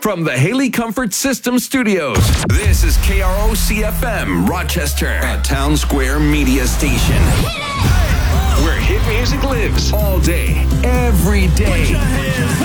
from the Haley Comfort System Studios. This is KROC-FM, Rochester, a Town Square media station. Where hit music lives all day, every day.